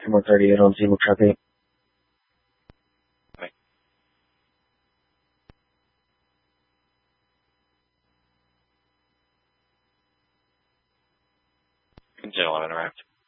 Baltimore 38 on Zulu Truck 8. Bye. 11 arrived.